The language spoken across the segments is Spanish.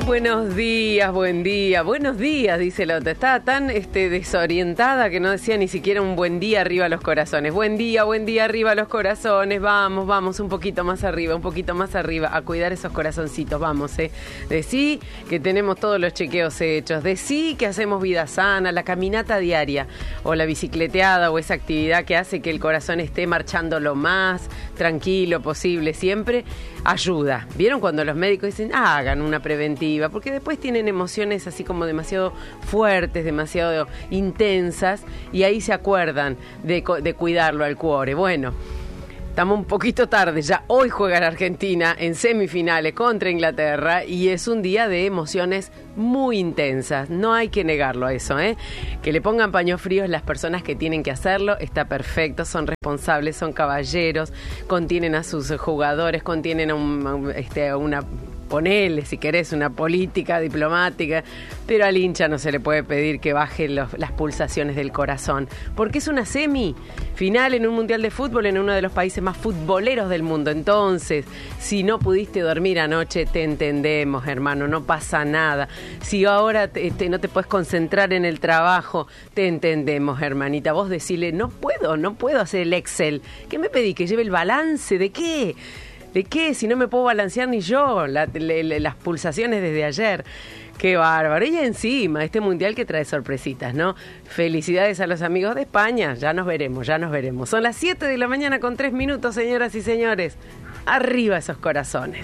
Buenos días, dice la otra. Estaba tan desorientada que no decía ni siquiera un buen día arriba a los corazones. Buen día arriba a los corazones. Vamos, un poquito más arriba, a cuidar esos corazoncitos, vamos, Decí que tenemos todos los chequeos hechos, decí que hacemos vida sana, la caminata diaria, o la bicicleteada, o esa actividad que hace que el corazón esté marchando lo más tranquilo posible siempre, ayuda. ¿Vieron cuando los médicos dicen, hagan una preventiva? Porque después tienen emociones así como demasiado fuertes, demasiado intensas, y ahí se acuerdan de cuidarlo al cuore. Bueno, estamos un poquito tarde, ya hoy juega la Argentina en semifinales contra Inglaterra y es un día de emociones muy intensas, no hay que negarlo a eso, que le pongan paños fríos las personas que tienen que hacerlo, está perfecto, son responsables, son caballeros, contienen a sus jugadores, contienen a una... Ponele, si querés, una política diplomática, pero al hincha no se le puede pedir que baje las pulsaciones del corazón, porque es una semifinal en un mundial de fútbol en uno de los países más futboleros del mundo. Entonces, si no pudiste dormir anoche, te entendemos, hermano, no pasa nada. Si ahora no te puedes concentrar en el trabajo, te entendemos, hermanita. Vos decile, no puedo hacer el Excel. ¿Qué me pedí? ¿Que lleve el balance? ¿De qué? ¿De qué? Si no me puedo balancear ni yo, las pulsaciones desde ayer. ¡Qué bárbaro! Y encima, este mundial que trae sorpresitas, ¿no? Felicidades a los amigos de España. Ya nos veremos. Son las 7 de la mañana con 3 minutos, señoras y señores. Arriba esos corazones.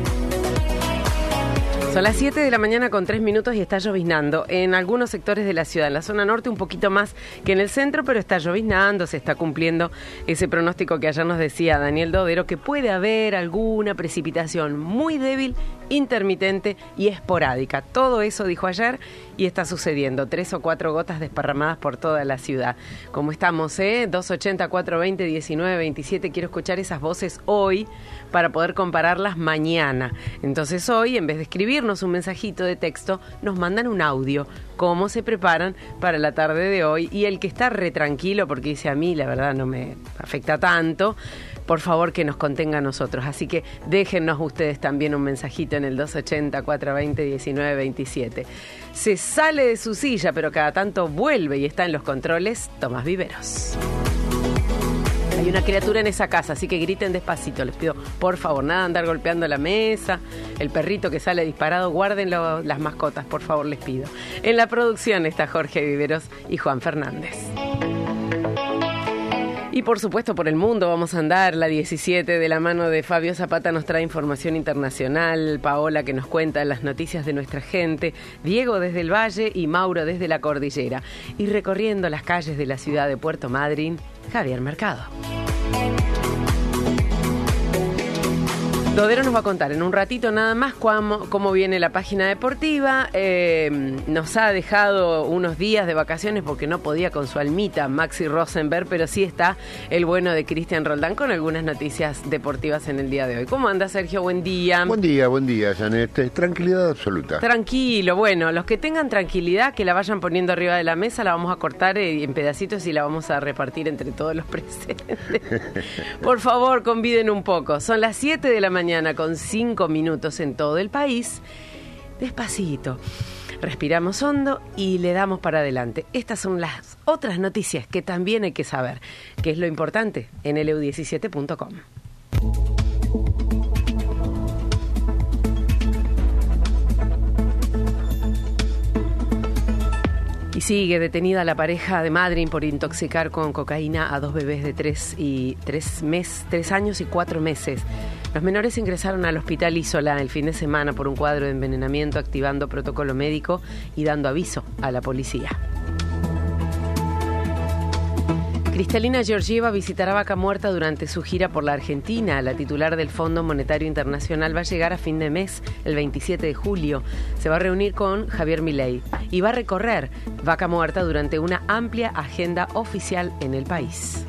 Son las 7 de la mañana con 3 minutos y está lloviznando en algunos sectores de la ciudad. En la zona norte un poquito más que en el centro, pero está lloviznando, se está cumpliendo ese pronóstico que ayer nos decía Daniel Dodero, que puede haber alguna precipitación muy débil, intermitente y esporádica. Todo eso dijo ayer y está sucediendo. 3 o 4 gotas desparramadas por toda la ciudad. ¿Cómo estamos, 280, 420, 19, 27. Quiero escuchar esas voces hoy para poder compararlas mañana. Entonces hoy, en vez de escribirnos un mensajito de texto, nos mandan un audio. Cómo se preparan para la tarde de hoy. Y el que está re tranquilo, porque dice a mí, la verdad no me afecta tanto, por favor que nos contenga a nosotros. Así que déjennos ustedes también un mensajito en el 280 420 1927. Se sale de su silla, pero cada tanto vuelve y está en los controles Tomás Viveros. Hay una criatura en esa casa, así que griten despacito, les pido, por favor, nada de andar golpeando la mesa, el perrito que sale disparado, guarden las mascotas, por favor, les pido. En la producción está Jorge Viveros y Juan Fernández. Y por supuesto por el mundo vamos a andar, la 17 de la mano de Fabio Zapata nos trae información internacional, Paola que nos cuenta las noticias de nuestra gente, Diego desde el Valle y Mauro desde la Cordillera. Y recorriendo las calles de la ciudad de Puerto Madryn, Javier Mercado. Dodero nos va a contar en un ratito nada más cómo viene la página deportiva. Nos ha dejado unos días de vacaciones porque no podía con su almita Maxi Rosenberg, pero sí está el bueno de Cristian Roldán con algunas noticias deportivas en el día de hoy. ¿Cómo anda, Sergio? Buen día. Buen día, Janet. Tranquilidad absoluta. Tranquilo. Bueno, los que tengan tranquilidad, que la vayan poniendo arriba de la mesa, la vamos a cortar en pedacitos y la vamos a repartir entre todos los presentes. Por favor, conviden un poco. Son las 7 de la mañana con 5 minutos en todo el país. Despacito. Respiramos hondo y le damos para adelante. Estas son las otras noticias que también hay que saber, que es lo importante en LU17.com. Y sigue detenida la pareja de Madryn por intoxicar con cocaína a 2 bebés de 3 años y 4 meses. Los menores ingresaron al hospital Isola el fin de semana por un cuadro de envenenamiento, activando protocolo médico y dando aviso a la policía. Kristalina Georgieva visitará Vaca Muerta durante su gira por la Argentina. La titular del Fondo Monetario Internacional va a llegar a fin de mes, el 27 de julio. Se va a reunir con Javier Milei y va a recorrer Vaca Muerta durante una amplia agenda oficial en el país.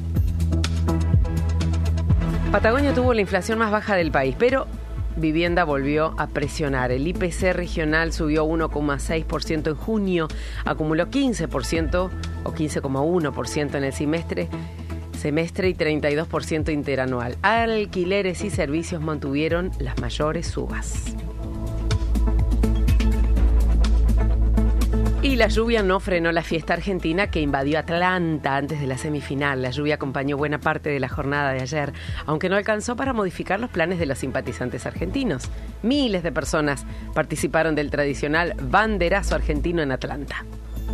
Patagonia tuvo la inflación más baja del país, pero vivienda volvió a presionar. El IPC regional subió 1,6% en junio, acumuló 15% o 15,1% en el semestre y 32% interanual. Alquileres y servicios mantuvieron las mayores subas. la lluvia no frenó la fiesta argentina que invadió Atlanta antes de la semifinal. La lluvia acompañó buena parte de la jornada de ayer, aunque no alcanzó para modificar los planes de los simpatizantes argentinos. Miles de personas participaron del tradicional banderazo argentino en Atlanta.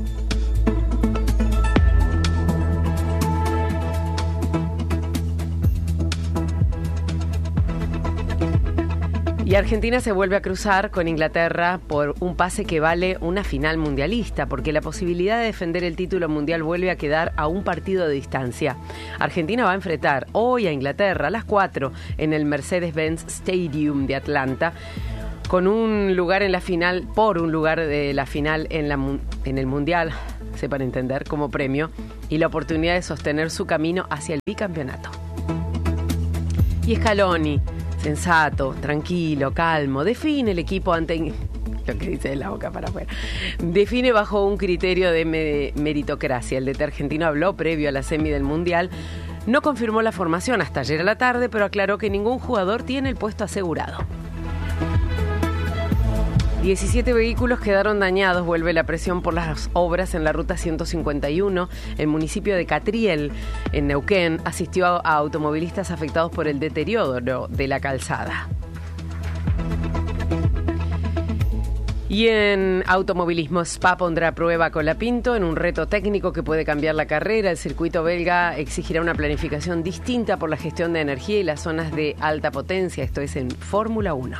Y Argentina se vuelve a cruzar con Inglaterra por un pase que vale una final mundialista, porque la posibilidad de defender el título mundial vuelve a quedar a un partido de distancia. Argentina va a enfrentar hoy a Inglaterra a las 4 en el Mercedes-Benz Stadium de Atlanta, con un lugar en la final, por un lugar de la final en el Mundial, sepan entender, como premio, y la oportunidad de sostener su camino hacia el bicampeonato. Y Scaloni, sensato, tranquilo, calmo, define el equipo ante... Lo que dice de la boca para afuera. Define bajo un criterio de meritocracia. El DT argentino habló previo a la semi del Mundial. No confirmó la formación hasta ayer a la tarde, pero aclaró que ningún jugador tiene el puesto asegurado. 17 vehículos quedaron dañados. Vuelve la presión por las obras en la ruta 151. El municipio de Catriel, en Neuquén, asistió a automovilistas afectados por el deterioro de la calzada. Y en automovilismo, Spa pondrá a prueba Colapinto en un reto técnico que puede cambiar la carrera. El circuito belga exigirá una planificación distinta por la gestión de energía y las zonas de alta potencia. Esto es en Fórmula 1.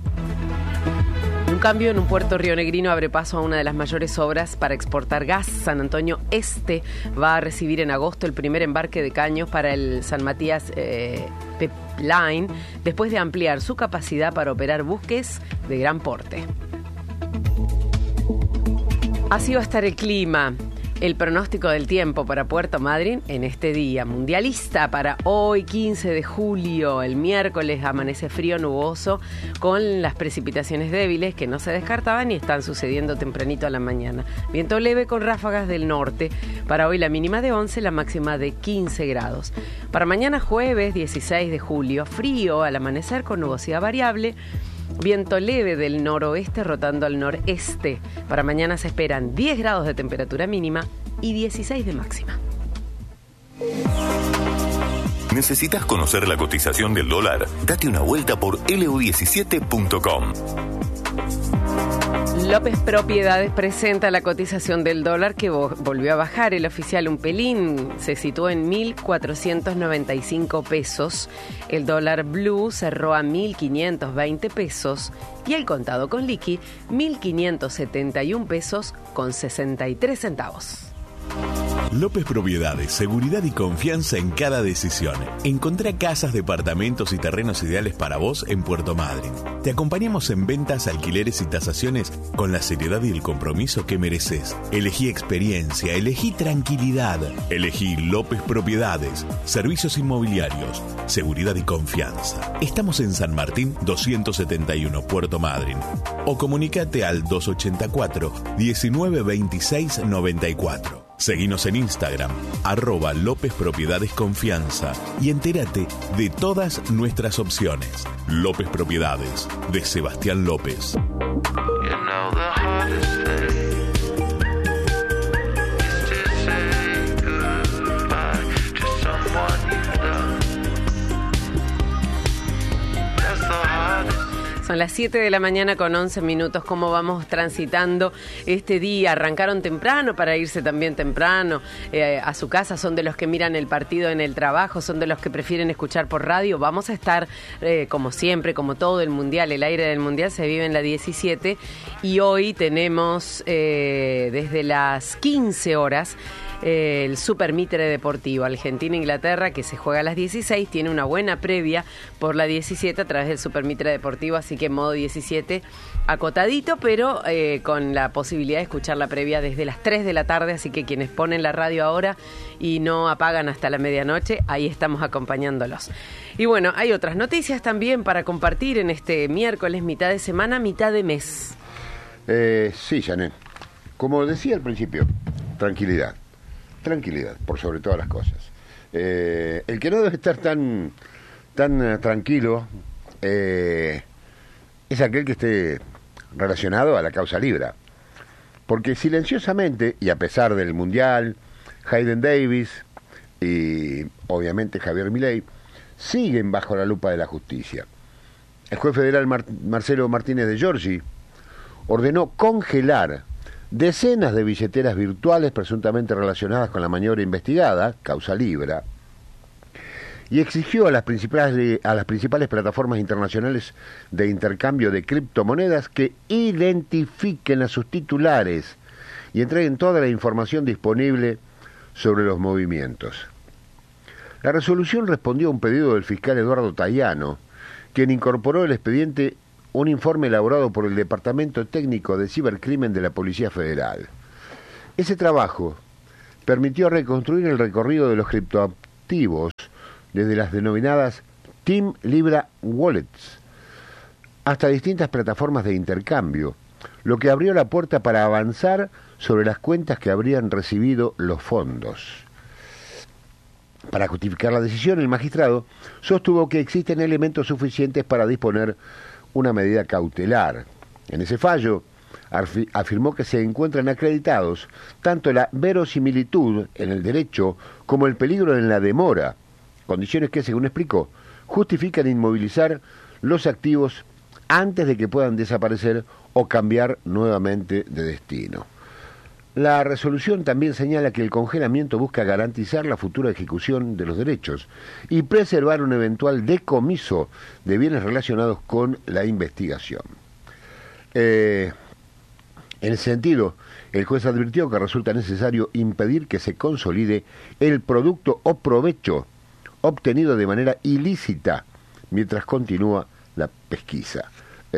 Un cambio en un puerto rionegrino abre paso a una de las mayores obras para exportar gas. San Antonio Este va a recibir en agosto el primer embarque de caños para el San Matías Pipeline, después de ampliar su capacidad para operar buques de gran porte. Así va a estar el clima. El pronóstico del tiempo para Puerto Madryn en este día mundialista para hoy 15 de julio. El miércoles amanece frío, nuboso, con las precipitaciones débiles que no se descartaban y están sucediendo tempranito a la mañana. Viento leve con ráfagas del norte. Para hoy la mínima de 11, la máxima de 15 grados. Para mañana jueves 16 de julio, frío al amanecer con nubosidad variable. Viento leve del noroeste rotando al noreste. Para mañana se esperan 10 grados de temperatura mínima y 16 de máxima. ¿Necesitas conocer la cotización del dólar? Date una vuelta por lu17.com. López Propiedades presenta la cotización del dólar que volvió a bajar. El oficial un pelín se situó en 1.495 pesos. El dólar blue cerró a 1.520 pesos y el contado con liqui 1.571 pesos con 63 centavos. López Propiedades, seguridad y confianza en cada decisión. Encontrá casas, departamentos y terrenos ideales para vos en Puerto Madryn. Te acompañamos en ventas, alquileres y tasaciones con la seriedad y el compromiso que mereces. Elegí experiencia, elegí tranquilidad. Elegí López Propiedades, servicios inmobiliarios, seguridad y confianza. Estamos en San Martín 271, Puerto Madryn. O comunicate al 284 1926 94. Seguinos en Instagram, @López Propiedades Confianza y entérate de todas nuestras opciones. López Propiedades, de Sebastián López. Son las 7 de la mañana con 11 minutos. ¿Cómo vamos transitando este día? Arrancaron temprano para irse también temprano a su casa. Son de los que miran el partido en el trabajo. Son de los que prefieren escuchar por radio. Vamos a estar, como siempre, como todo el Mundial. El aire del Mundial se vive en la 17. Y hoy tenemos desde las 15 horas... el Super Mitre Deportivo Argentina-Inglaterra, que se juega a las 16, tiene una buena previa por la 17 a través del Super Mitre Deportivo, así que modo 17 acotadito, pero con la posibilidad de escuchar la previa desde las 3 de la tarde, así que quienes ponen la radio ahora y no apagan hasta la medianoche, ahí estamos acompañándolos. Y bueno, hay otras noticias también para compartir en este miércoles, mitad de semana, mitad de mes. Sí, Janet, como decía al principio, tranquilidad, por sobre todas las cosas. El que no debe estar tan tranquilo es aquel que esté relacionado a la causa Libra. porque silenciosamente, y a pesar del Mundial, Hayden Davis y obviamente Javier Milei siguen bajo la lupa de la justicia. El juez federal Marcelo Martínez de Giorgi ordenó congelar decenas de billeteras virtuales presuntamente relacionadas con la maniobra investigada, causa Libra, y exigió a las principales plataformas internacionales de intercambio de criptomonedas que identifiquen a sus titulares y entreguen toda la información disponible sobre los movimientos. La resolución respondió a un pedido del fiscal Eduardo Tayano, quien incorporó al expediente un informe elaborado por el Departamento Técnico de Cibercrimen de la Policía Federal. Ese trabajo permitió reconstruir el recorrido de los criptoactivos desde las denominadas Team Libra Wallets hasta distintas plataformas de intercambio, lo que abrió la puerta para avanzar sobre las cuentas que habrían recibido los fondos. Para justificar la decisión, el magistrado sostuvo que existen elementos suficientes para disponer una medida cautelar. En ese fallo, afirmó que se encuentran acreditados tanto la verosimilitud en el derecho como el peligro en la demora, condiciones que, según explicó, justifican inmovilizar los activos antes de que puedan desaparecer o cambiar nuevamente de destino. La resolución también señala que el congelamiento busca garantizar la futura ejecución de los derechos y preservar un eventual decomiso de bienes relacionados con la investigación. En ese sentido, el juez advirtió que resulta necesario impedir que se consolide el producto o provecho obtenido de manera ilícita mientras continúa la pesquisa.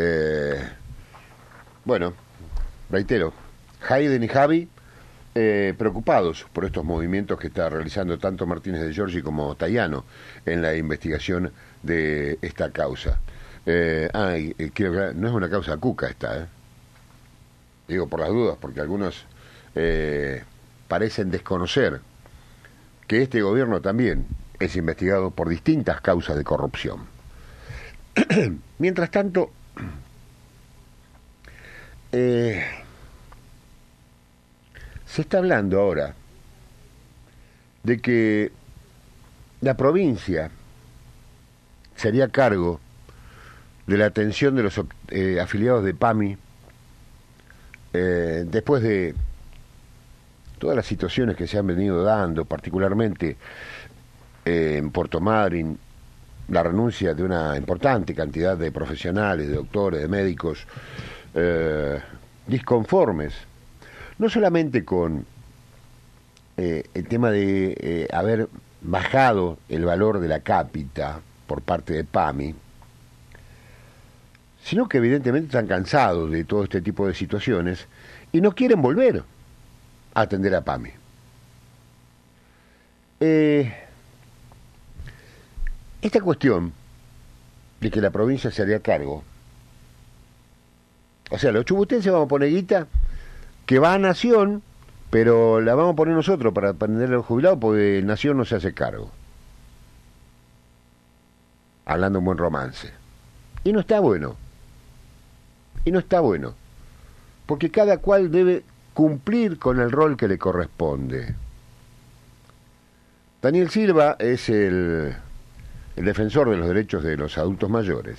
Bueno, reitero, Hayden y Javi preocupados por estos movimientos que está realizando tanto Martínez de Giorgi como Tayano en la investigación de esta causa. Quiero aclarar, no es una causa cuca esta, digo por las dudas, porque algunos parecen desconocer que este gobierno también es investigado por distintas causas de corrupción. Mientras tanto, se está hablando ahora de que la provincia sería a cargo de la atención de los afiliados de PAMI después de todas las situaciones que se han venido dando, particularmente en Puerto Madryn, la renuncia de una importante cantidad de profesionales, de doctores, de médicos, disconformes, no solamente con el tema de haber bajado el valor de la cápita por parte de PAMI, sino que evidentemente están cansados de todo este tipo de situaciones y no quieren volver a atender a PAMI. Esta cuestión de que la provincia se haría cargo, o sea, los chubutenses vamos a poner guita que va a Nación, pero la vamos a poner nosotros para atender a los jubilados porque Nación no se hace cargo. Hablando un buen romance. Y no está bueno. Y no está bueno. Porque cada cual debe cumplir con el rol que le corresponde. Daniel Silva es el defensor de los derechos de los adultos mayores.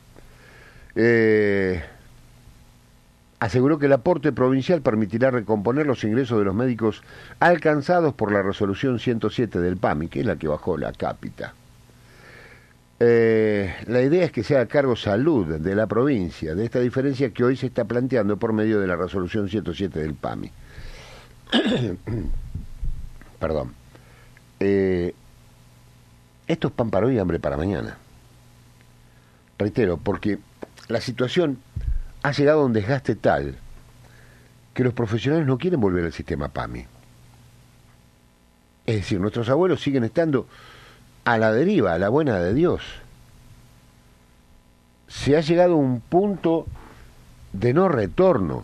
Aseguró que el aporte provincial permitirá recomponer los ingresos de los médicos alcanzados por la resolución 107 del PAMI, que es la que bajó la cápita. La idea es que se haga cargo salud de la provincia, de esta diferencia que hoy se está planteando por medio de la resolución 107 del PAMI. Perdón. Esto es pan para hoy y hambre para mañana. Reitero, porque la situación ha llegado a un desgaste tal que los profesionales no quieren volver al sistema PAMI. Es decir, nuestros abuelos siguen estando a la deriva, a la buena de Dios. Se ha llegado a un punto de no retorno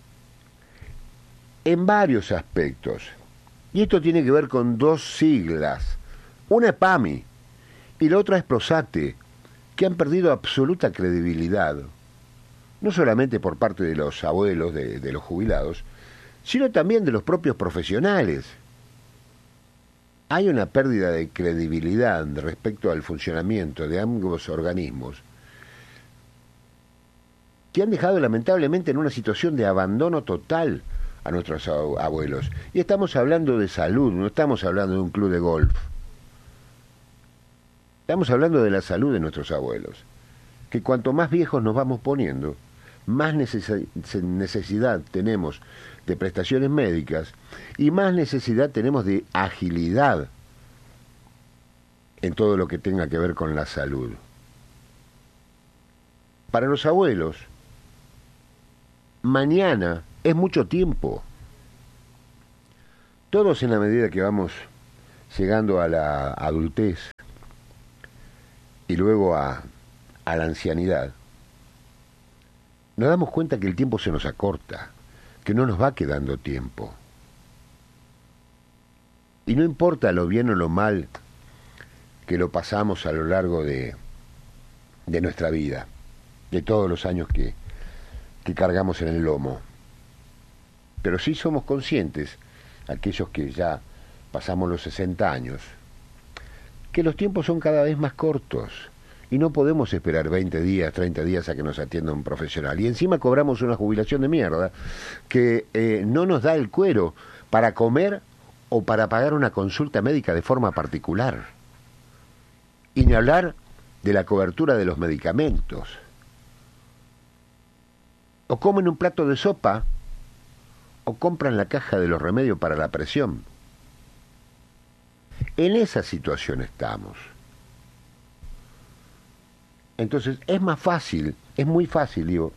en varios aspectos. Y esto tiene que ver con dos siglas. Una es PAMI y la otra es PROSATE, que han perdido absoluta credibilidad, no solamente por parte de los abuelos, de los jubilados, sino también de los propios profesionales. Hay una pérdida de credibilidad respecto al funcionamiento de ambos organismos que han dejado lamentablemente en una situación de abandono total a nuestros abuelos. Y estamos hablando de salud, no estamos hablando de un club de golf. Estamos hablando de la salud de nuestros abuelos, que cuanto más viejos nos vamos poniendo, más necesidad tenemos de prestaciones médicas y más necesidad tenemos de agilidad en todo lo que tenga que ver con la salud. Para los abuelos, mañana es mucho tiempo. Todos, en la medida que vamos llegando a la adultez y luego a la ancianidad, nos damos cuenta que el tiempo se nos acorta, que no nos va quedando tiempo. Y no importa lo bien o lo mal que lo pasamos a lo largo de nuestra vida, de todos los años que cargamos en el lomo. Pero sí somos conscientes, aquellos que ya pasamos los 60 años, que los tiempos son cada vez más cortos y no podemos esperar 20 días, 30 días a que nos atienda un profesional. Y encima cobramos una jubilación de mierda que no nos da el cuero para comer o para pagar una consulta médica de forma particular. Y ni hablar de la cobertura de los medicamentos. O comen un plato de sopa o compran la caja de los remedios para la presión. En esa situación estamos. Entonces es más fácil, es muy fácil, digo,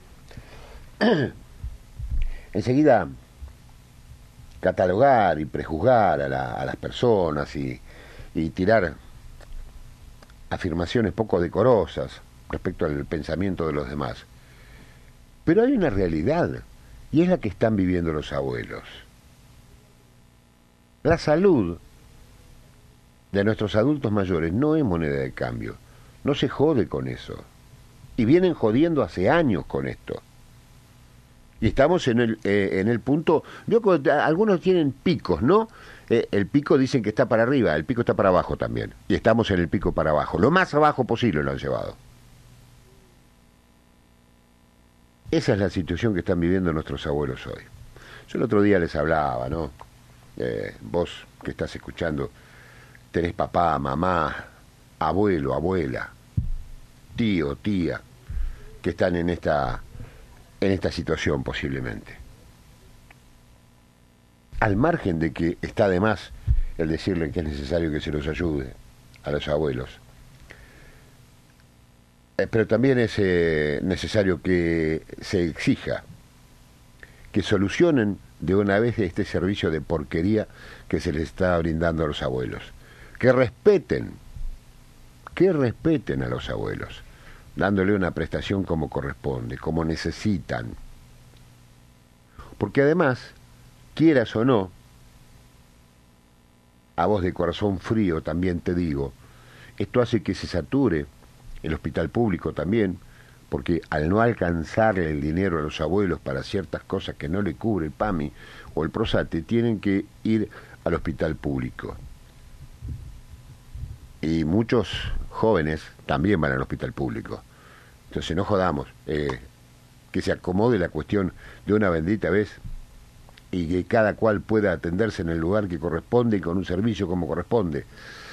enseguida catalogar y prejuzgar a las personas y tirar afirmaciones poco decorosas respecto al pensamiento de los demás. Pero hay una realidad, y es la que están viviendo los abuelos. La salud de nuestros adultos mayores no es moneda de cambio, no se jode con eso. Y vienen jodiendo hace años con esto. Y estamos en el punto, algunos tienen picos, ¿no? El pico dicen que está para arriba, el pico está para abajo también. Y estamos en el pico para abajo, lo más abajo posible lo han llevado. Esa es la situación que están viviendo nuestros abuelos hoy. Yo el otro día les hablaba, ¿no? Vos que estás escuchando, tenés papá, mamá, abuelo, abuela, tío, tía, que están en esta situación posiblemente. Al margen de que está de más el decirle que es necesario que se los ayude a los abuelos, pero también es necesario que se exija que solucionen de una vez este servicio de porquería que se les está brindando a los abuelos. Que respeten a los abuelos, dándole una prestación como corresponde, como necesitan. Porque además, quieras o no, a vos de corazón frío también te digo, esto hace que se sature el hospital público también, porque al no alcanzarle el dinero a los abuelos para ciertas cosas que no le cubre el PAMI o el PROSATE, tienen que ir al hospital público. Y muchos jóvenes también van al hospital público. Entonces no jodamos, que se acomode la cuestión de una bendita vez y que cada cual pueda atenderse en el lugar que corresponde y con un servicio como corresponde.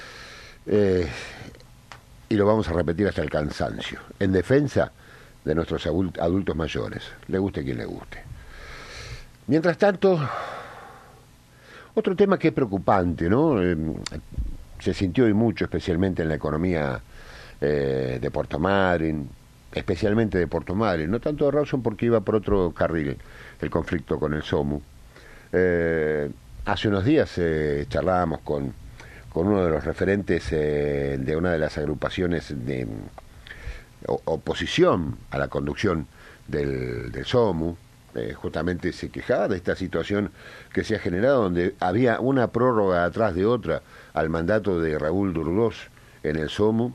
Y lo vamos a repetir hasta el cansancio, en defensa de nuestros adultos mayores, le guste a quien le guste. Mientras tanto, otro tema que es preocupante, ¿no? Se sintió hoy mucho, especialmente en la economía de Puerto Madryn, especialmente de Puerto Madryn, no tanto de Rawson porque iba por otro carril el conflicto con el SOMU. Hace unos días charlábamos con uno de los referentes de una de las agrupaciones de oposición a la conducción del SOMU. Justamente se quejaba de esta situación que se ha generado, donde había una prórroga atrás de otra al mandato de Raúl Durdós en el SOMU,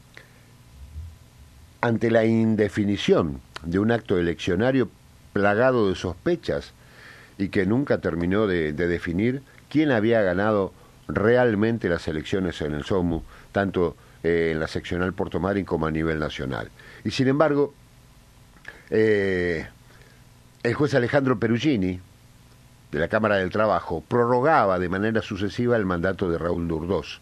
ante la indefinición de un acto eleccionario plagado de sospechas y que nunca terminó de definir quién había ganado realmente las elecciones en el SOMU, tanto en la seccional Puerto Madryn como a nivel nacional. Y sin embargo, el juez Alejandro Perugini, de la Cámara del Trabajo, prorrogaba de manera sucesiva el mandato de Raúl Durdós.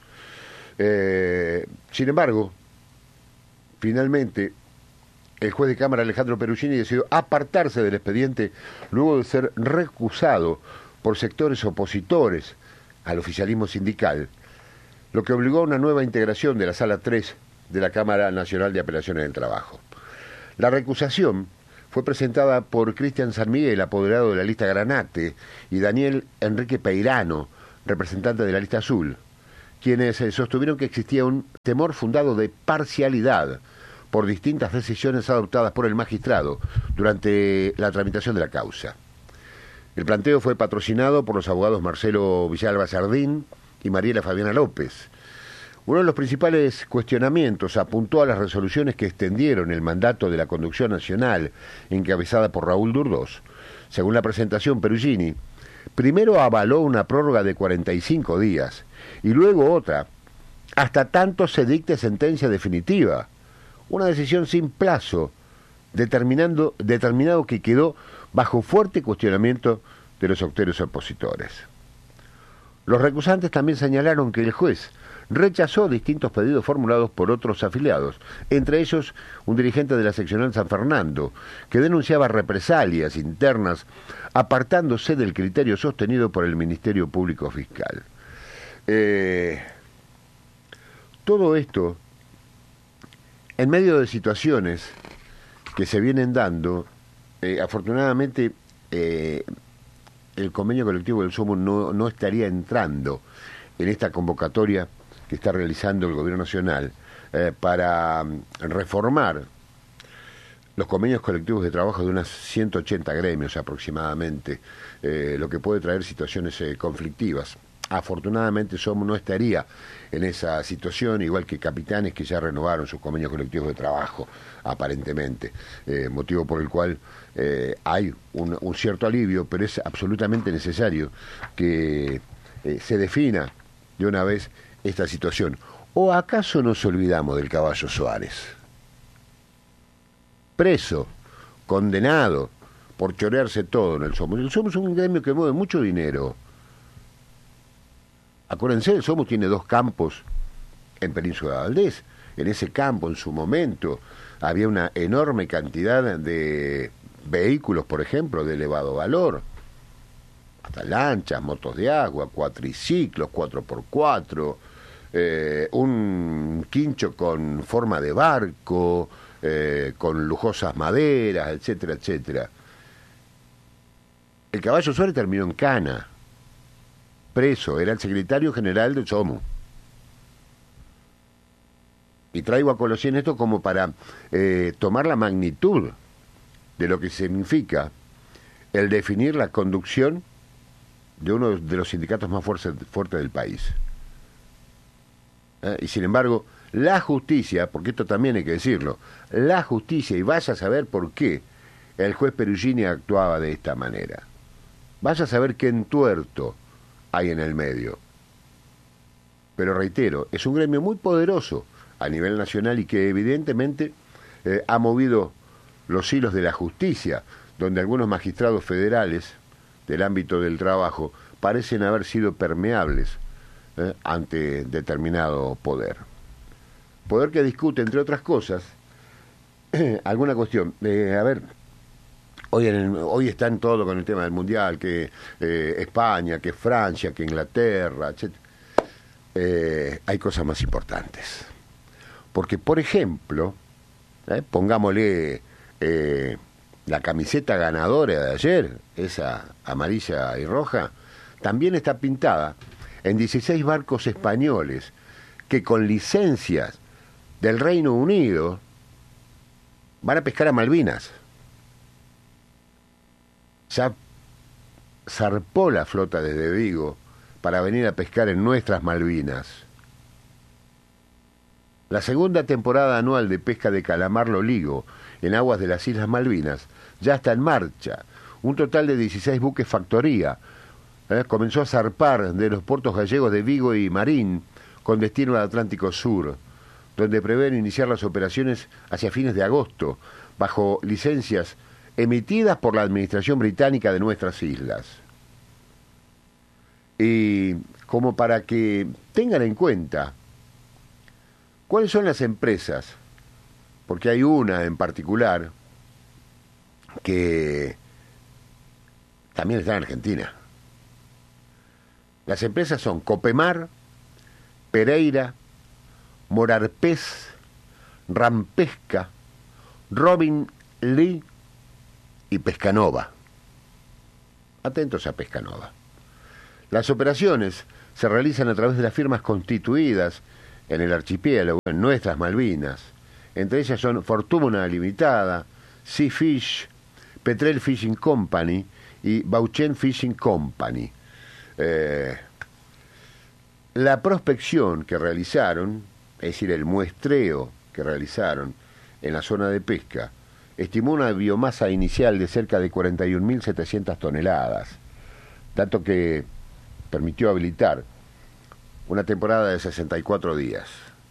Sin embargo, finalmente, el juez de Cámara Alejandro Perugini decidió apartarse del expediente luego de ser recusado por sectores opositores al oficialismo sindical, lo que obligó a una nueva integración de la Sala 3 de la Cámara Nacional de Apelaciones del Trabajo. La recusación fue presentada por Cristian San Miguel, apoderado de la lista Granate, y Daniel Enrique Peirano, representante de la lista Azul, quienes sostuvieron que existía un temor fundado de parcialidad por distintas decisiones adoptadas por el magistrado durante la tramitación de la causa. El planteo fue patrocinado por los abogados Marcelo Villalba Sardín y Mariela Fabiana López. Uno de los principales cuestionamientos apuntó a las resoluciones que extendieron el mandato de la conducción nacional encabezada por Raúl Durdós. Según la presentación, Perugini primero avaló una prórroga de 45 días y luego otra, hasta tanto se dicte sentencia definitiva. Una decisión sin plazo, determinado que quedó bajo fuerte cuestionamiento de los sectores opositores. Los recusantes también señalaron que el juez rechazó distintos pedidos formulados por otros afiliados, entre ellos un dirigente de la seccional San Fernando, que denunciaba represalias internas apartándose del criterio sostenido por el Ministerio Público Fiscal. Todo esto en medio de situaciones que se vienen dando. Afortunadamente el convenio colectivo del SOMU no estaría entrando en esta convocatoria que está realizando el Gobierno Nacional para reformar los convenios colectivos de trabajo de unas 180 gremios aproximadamente, lo que puede traer situaciones conflictivas. Afortunadamente SOMU no estaría en esa situación, igual que Capitanes, que ya renovaron sus convenios colectivos de trabajo, aparentemente, motivo por el cual hay un cierto alivio, pero es absolutamente necesario que se defina de una vez esta situación. ¿O acaso nos olvidamos del Caballo Suárez? Preso, condenado por chorearse todo en el SOMU. El SOMU es un gremio que mueve mucho dinero. Acuérdense, el SOMU tiene 2 campos en Península de Valdés. En ese campo, en su momento, había una enorme cantidad de vehículos, por ejemplo, de elevado valor. Hasta lanchas, motos de agua, cuatriciclos, 4x4, un quincho con forma de barco, con lujosas maderas, etcétera, etcétera. El Caballo Suárez terminó en cana, preso, era el secretario general del SOMU. Y traigo a colación esto como para tomar la magnitud de lo que significa el definir la conducción de uno de los sindicatos más fuertes del país. Y sin embargo, la justicia, porque esto también hay que decirlo, la justicia, y vaya a saber por qué el juez Perugini actuaba de esta manera. Vaya a saber qué entuerto hay en el medio. Pero reitero, es un gremio muy poderoso a nivel nacional y que evidentemente ha movido los hilos de la justicia, donde algunos magistrados federales del ámbito del trabajo parecen haber sido permeables ante determinado poder. Poder que discute, entre otras cosas, alguna cuestión. Hoy están todo con el tema del Mundial, que España, que Francia, que Inglaterra, etc. Hay cosas más importantes. Porque, por ejemplo, pongámosle la camiseta ganadora de ayer, esa amarilla y roja, también está pintada en 16 barcos españoles que con licencias del Reino Unido van a pescar a Malvinas. Ya zarpó la flota desde Vigo para venir a pescar en nuestras Malvinas. La segunda temporada anual de pesca de calamar loligo en aguas de las Islas Malvinas ya está en marcha. un total de 16 buques factoría. Comenzó a zarpar de los puertos gallegos de Vigo y Marín con destino al Atlántico Sur, donde prevén iniciar las operaciones hacia fines de agosto, bajo licencias emitidas por la Administración Británica de nuestras islas. Y como para que tengan en cuenta cuáles son las empresas, porque hay una en particular que también está en Argentina. Las empresas son Copemar, Pereira, Morarpes, Rampesca, Robin Lee y Pescanova. Atentos a Pescanova. Las operaciones se realizan a través de las firmas constituidas en el archipiélago, en nuestras Malvinas. Entre ellas son Fortuna Limitada, Sea Fish, Petrel Fishing Company y Bauchen Fishing Company. La prospección que realizaron, es decir, el muestreo que realizaron en la zona de pesca, estimó una biomasa inicial de cerca de 41.700 toneladas, dato que permitió habilitar una temporada de 64 días.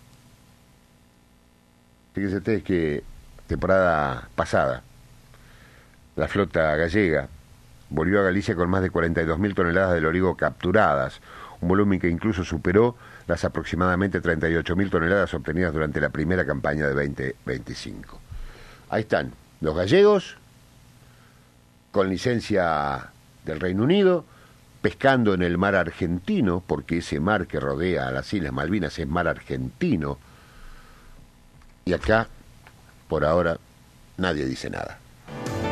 Fíjense ustedes que temporada pasada la flota gallega volvió a Galicia con más de 42.000 toneladas de lorigo capturadas, un volumen que incluso superó las aproximadamente 38.000 toneladas obtenidas durante la primera campaña de 2025. Ahí están los gallegos, con licencia del Reino Unido, pescando en el mar argentino, porque ese mar que rodea a las Islas Malvinas es mar argentino, y acá, por ahora, nadie dice nada.